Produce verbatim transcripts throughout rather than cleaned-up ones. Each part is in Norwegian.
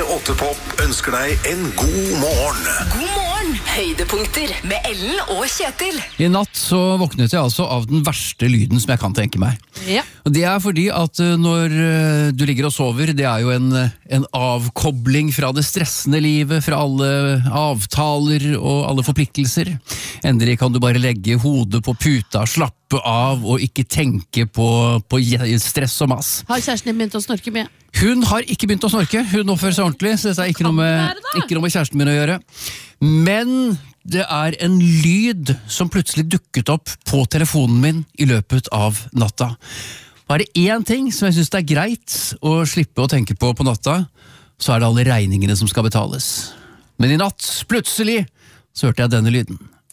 åtte Pop ønsker deg en god morgen. God morgen, høydepunkter med Ellen og Kjetil. I natt så våknet jeg altså av den verste lyden som jeg kan tenke meg. Ja. Og det er fordi at uh, når uh, du ligger og sover, det er jo en, en avkobling fra det stressende livet, fra alle avtaler og alle forpliktelser. Endelig kan du bare legge hodet på puta, slappe av og ikke tenke på, på stress og mass. Har kjæresten din begynt å snorke mye? Hun har ikke begynt å snorke, hun oppfører seg ordentlig, så dette er ikke noe, med, ikke noe med kjæresten min å gjøre. Men det er en lyd som plutselig dukket opp på telefonen min i løpet av natta. Og er det én ting som jeg synes det er greit å slippe å tenke på på natta, så er det alle regningene som skal betales. Men i natt, plutselig, så hørte jeg denne lyden.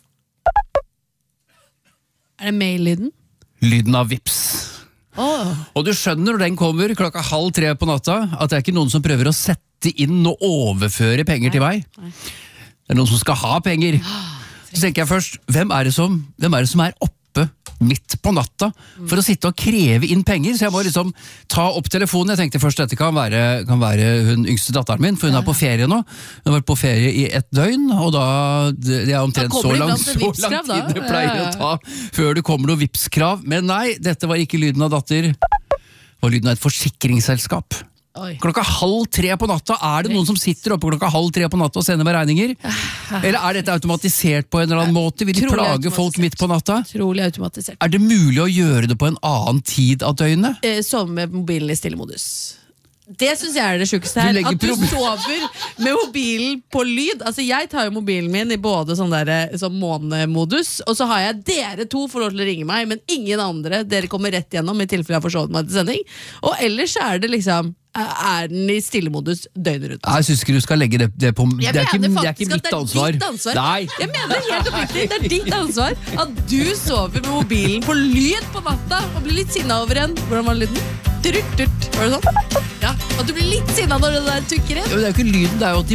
Er det mail-lyden? Lyden av vips. Oh. Og du skjønner når den kommer klokka halv tre på natta, at det er ikke noen som prøver å sette inn og overføre penger Nei. til meg. Nei. Det er noen som skal ha penger. Så tenker jeg først, hvem er det som, hvem er, det som er oppe midt på natta for å sitte og kreve inn penger? Så jeg må liksom ta opp telefonen. Jeg tenkte først dette kan være, kan være hun yngste datteren min, for hun er på ferie nå. Hun har vært på ferie i ett døgn, og da det er omtrent så lang, så lang tid det pleier å ta før det kommer noe vipskrav. Men nei, dette var ikke lyden av datter. Det var lyden av et forsikringsselskap. Oi. Klokka halv tre på natta, er det noen som sitter oppe klokka halv tre på natta og sender meg regninger? Eller er dette automatisert på en eller annen måte? Vil de plage folk midt på natta? Trolig automatisert. Er det mulig å gjøre det på en annen tid av døgnet? Eh, som med mobilen i stillemodus. Det synes jeg er det sjukeste her. At du sover med mobilen på lyd. Altså jeg tar jo mobilen min i både sånn der, sånn månemodus, og så har jeg dere to for lov til å ringe meg, men ingen andre. Dere kommer rett gjennom i tilfelle jeg har forsovet meg til sending. Og ellers er det liksom er den i stillemodus døgnet rundt. Jeg synes ikke du skal legge det, det på jeg det er, ikke, mener det er ikke mitt ansvar. Ditt ansvar. Nei. Jeg mener helt oppriktig, det er ditt ansvar at du sover med mobilen på lyd på natta og blir litt sinna over en. Hvordan var lyden? Turt, turt. Var det sånn? Ja, at du blir litt sinna når det der tukker inn. Det er jo ikke lyden, det er jo at de